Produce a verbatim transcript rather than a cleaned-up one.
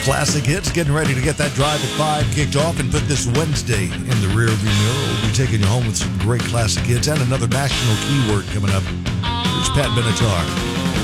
Classic hits, getting ready to get that drive at five kicked off and put this Wednesday in the rearview mirror. We'll be taking you home with some great classic hits and another national keyword coming up. Here's Pat Benatar.